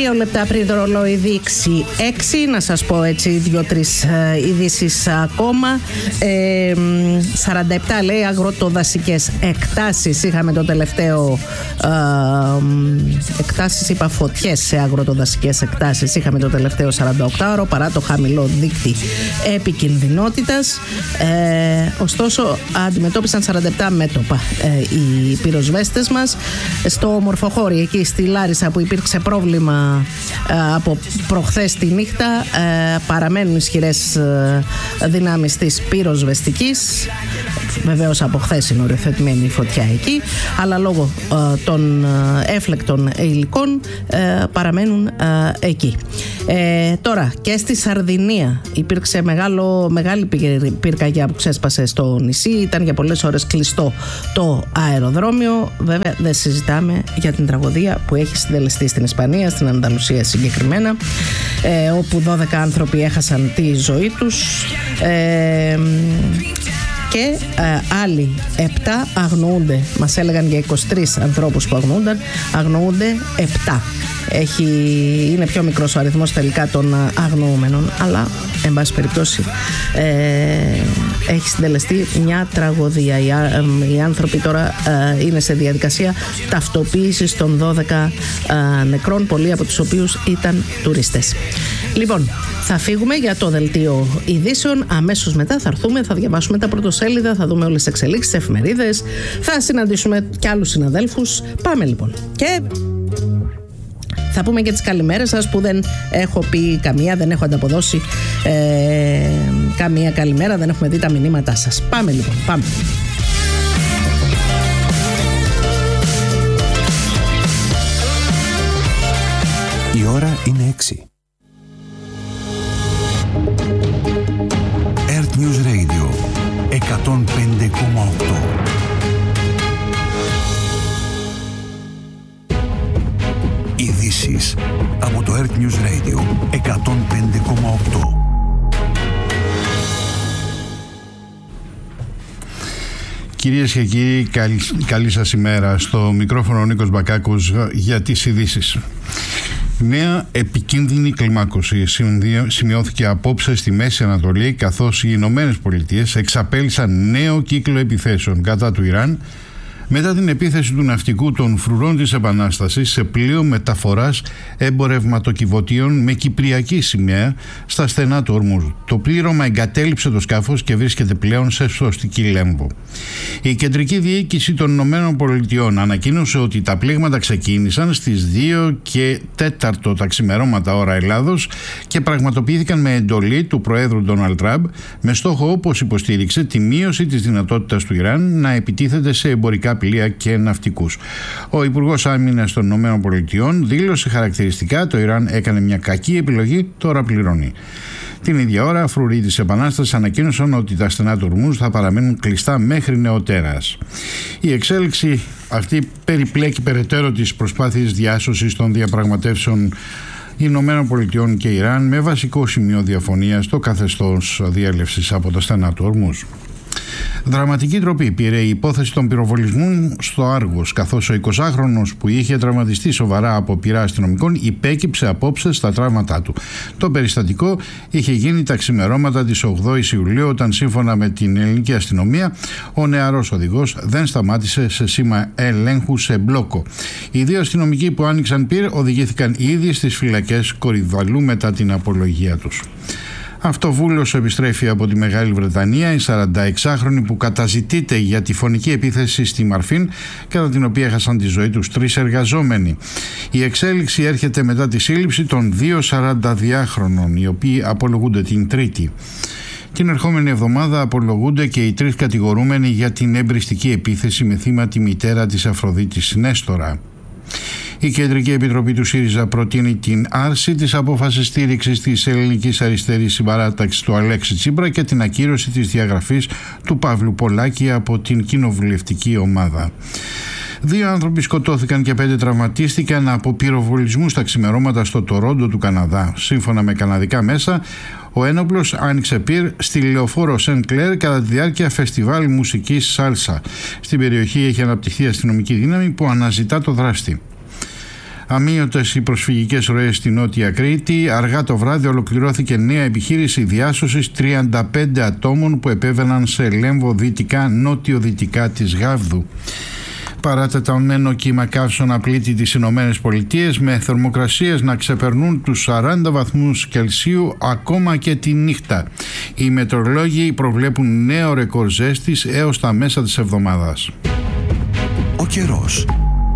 2 λεπτά πριν το ρολόι δείξει 6, να σας πω έτσι 2-3 ειδήσεις ακόμα. 47 λέει αγροτοδασικές εκτάσεις είχαμε το τελευταίο, εκτάσεις είπα φωτιές σε αγροτοδασικές εκτάσεις είχαμε το τελευταίο 48ωρο παρά το χαμηλό δείκτη επικινδυνότητας. Ωστόσο αντιμετώπισαν 47 μέτωπα οι πυροσβέστες μας. Στο Μορφοχώρι εκεί στη Λάρισα που υπήρξε πρόβλημα από προχθές τη νύχτα, παραμένουν ισχυρές δυνάμεις της πυροσβεστικής. Βεβαίως από χθες είναι οριοθετημένη η φωτιά εκεί, αλλά λόγω των έφλεκτων υλικών παραμένουν εκεί. Τώρα και στη Σαρδινία υπήρξε μεγάλη πυρκαγιά που ξέσπασε στο νησί. Ήταν για πολλές ώρες κλειστό το αεροδρόμιο. Βέβαια δεν συζητάμε για την τραγωδία που έχει συντελεστεί στην Ισπανία, στην Ανταλουσία συγκεκριμένα, όπου 12 άνθρωποι έχασαν τη ζωή τους και άλλοι 7 αγνοούνται. Μας έλεγαν για 23 ανθρώπους που αγνοούνται 7. Είναι πιο μικρός ο αριθμός τελικά των αγνοούμενων, αλλά εν πάση περιπτώσει έχει συντελεστεί μια τραγωδία. Οι άνθρωποι τώρα είναι σε διαδικασία ταυτοποίησης των 12 νεκρών, πολλοί από τους οποίους ήταν τουρίστες. Λοιπόν, θα φύγουμε για το δελτίο ειδήσεων. Αμέσως μετά θα έρθουμε, θα διαβάσουμε τα πρωτοσέλιδα, θα δούμε όλες τις εξελίξεις, τις εφημερίδες, θα συναντήσουμε και άλλους συναδέλφους. Πάμε λοιπόν. Και θα πούμε και τις καλημέρες σας που δεν έχω πει καμία, δεν έχω ανταποδώσει καμία καλημέρα, δεν έχουμε δει τα μηνύματά σας. Πάμε λοιπόν, πάμε. Η ώρα είναι 6. Earth News Radio 105,8. Ειδήσεις από το Earth News Radio 105,8. Κυρίες και κύριοι, καλή σας ημέρα. Στο μικρόφωνο ο Νίκος Μπακάκος για τις ειδήσεις. Νέα επικίνδυνη κλιμάκωση σημειώθηκε απόψε στη Μέση Ανατολή, καθώς οι Ηνωμένες Πολιτείες εξαπέλυσαν νέο κύκλο επιθέσεων κατά του Ιράν μετά την επίθεση του ναυτικού των Φρουρών της Επανάστασης σε πλοίο μεταφοράς εμπορευματοκιβωτίων με κυπριακή σημαία στα στενά του Ορμούζ. Το πλήρωμα εγκατέλειψε το σκάφος και βρίσκεται πλέον σε σωστική Λέμβο. Η Κεντρική Διοίκηση των Ηνωμένων Πολιτειών ανακοίνωσε ότι τα πλήγματα ξεκίνησαν στις 2 και 4 τα ξημερώματα ώρα Ελλάδος και πραγματοποιήθηκαν με εντολή του Προέδρου Ντόναλντ Τραμπ, με στόχο, όπως υποστήριξε, τη μείωση της δυνατότητας του Ιράν να επιτίθεται σε εμπορικά πλοία και ναυτικούς. Ο Υπουργός Άμυνας των ΗΠΑ δήλωσε χαρακτηριστικά: το Ιράν έκανε μια κακή επιλογή, τώρα πληρώνει. Την ίδια ώρα, φρουροί της Επανάστασης ανακοίνωσαν ότι τα στενά του Ορμούζ θα παραμένουν κλειστά μέχρι νεοτέρας. Η εξέλιξη αυτή περιπλέκει περαιτέρω τις προσπάθειες διάσωσης των διαπραγματεύσεων Ηνωμένων Πολιτειών και Ιράν, με βασικό σημείο διαφωνίας το καθεστώς διέλευσης από τα στενά του Ορμούζ. Δραματική τροπή πήρε η υπόθεση των πυροβολισμών στο Άργος, καθώς ο 20χρονος που είχε τραυματιστεί σοβαρά από πυρά αστυνομικών υπέκυψε απόψε στα τραύματά του. Το περιστατικό είχε γίνει τα ξημερώματα της 8ης Ιουλίου, όταν σύμφωνα με την ελληνική αστυνομία ο νεαρός οδηγός δεν σταμάτησε σε σήμα ελέγχου σε μπλόκο. Οι 2 αστυνομικοί που άνοιξαν πυρ οδηγήθηκαν ήδη στις φυλακές Κορυδαλού μετά την απολογία τους. Αυτοβούλος επιστρέφει από τη Μεγάλη Βρετανία η 46χρονη που καταζητείται για τη φωνική επίθεση στη Μαρφίν, κατά την οποία έχασαν τη ζωή τους 3 εργαζόμενοι. Η εξέλιξη έρχεται μετά τη σύλληψη των 2 42χρονων, οι οποίοι απολογούνται την Τρίτη. Την ερχόμενη εβδομάδα απολογούνται και οι 3 κατηγορούμενοι για την εμπριστική επίθεση με θύμα τη μητέρα της Αφροδίτης Νέστορα. Η Κεντρική Επιτροπή του ΣΥΡΙΖΑ προτείνει την άρση της απόφασης στήριξης της ελληνικής αριστερής συμπαράταξης του Αλέξη Τσίπρα και την ακύρωση της διαγραφής του Παύλου Πολάκη από την κοινοβουλευτική ομάδα. 2 άνθρωποι σκοτώθηκαν και 5 τραυματίστηκαν από πυροβολισμούς στα ξημερώματα στο Τορόντο του Καναδά. Σύμφωνα με καναδικά μέσα, ο ένοπλος άνοιξε πυρ στη λεωφόρο Σεν Κλέρ κατά τη διάρκεια φεστιβάλ μουσικής Σάλσα. Στην περιοχή έχει αναπτυχθεί αστυνομική δύναμη που αναζητά το δράστη. Αμύωτες οι προσφυγικές ροές στη Νότια Κρήτη. Αργά το βράδυ ολοκληρώθηκε νέα επιχείρηση διάσωσης 35 ατόμων που επέβαιναν σε Λέμβο δυτικά νότιο-δυτικά της Γάβδου. Παρατεταμένο κύμα καύσων απλήττει τις Ηνωμένες Πολιτείες, με θερμοκρασίες να ξεπερνούν τους 40 βαθμούς Κελσίου ακόμα και τη νύχτα. Οι μετεωρολόγοι προβλέπουν νέο ρεκόρ ζέστης έως τα μέσα της εβδομάδας. Ο καιρός.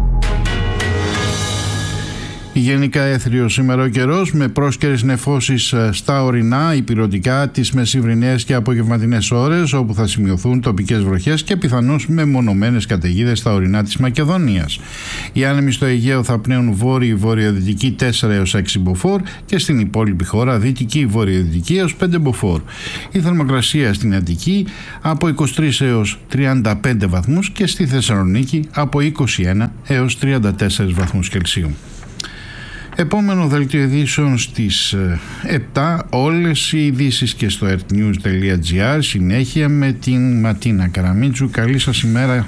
Γενικά έθριος σήμερα ο καιρός, με πρόσκαιρες νεφώσεις στα ορεινά, υπηρετικά τις μεσημβρινές και απογευματινές ώρες, όπου θα σημειωθούν τοπικές βροχές και πιθανώς μεμονωμένες καταιγίδες στα ορεινά της Μακεδονίας. Οι άνεμοι στο Αιγαίο θα πνέουν βόρειο-βορειοδυτική 4 έως 6 μποφόρ και στην υπόλοιπη χώρα δυτική-βορειοδυτική έως 5 μποφόρ. Η θερμοκρασία στην Αττική από 23 έως 35 βαθμούς και στη Θεσσαλονίκη από 21 έως 34 βαθμούς Κελσίου. Επόμενο δελτίο ειδήσεων στις 7, όλες οι ειδήσεις και στο earthnews.gr. Συνέχεια με την Ματίνα Καραμίτσου. Καλή σας ημέρα.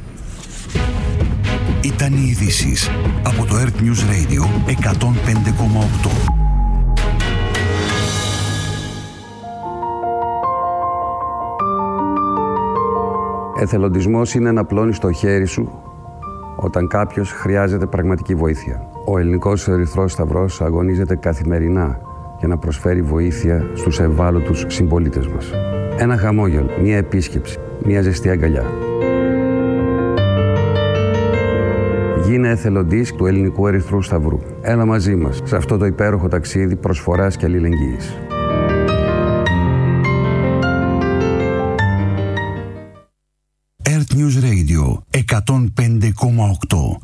Ήταν οι ειδήσεις από το Earth News Radio 105,8. Εθελοντισμός είναι να πλώνεις το χέρι σου όταν κάποιος χρειάζεται πραγματική βοήθεια. Ο Ελληνικός Ερυθρός Σταυρός αγωνίζεται καθημερινά για να προσφέρει βοήθεια στους ευάλωτους συμπολίτες μας. Ένα χαμόγελο, μία επίσκεψη, μία ζεστή αγκαλιά. Γίνε εθελοντής του Ελληνικού Ερυθρού Σταυρού. Έλα μαζί μας σε αυτό το υπέροχο ταξίδι προσφοράς και αλληλεγγύης. Earth News Radio 105,8.